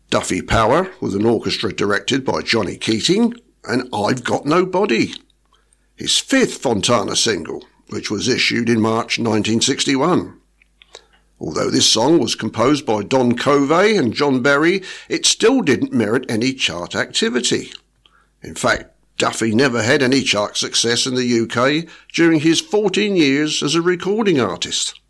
Duffy Power, with an orchestra directed by Johnny Keating, and I've Got No Body, his fifth Fontana single, which was issued in March 1961. Although this song was composed by Don Covey and John Berry, it still didn't merit any chart activity. In fact, Duffy never had any chart success in the UK during his 14 years as a recording artist.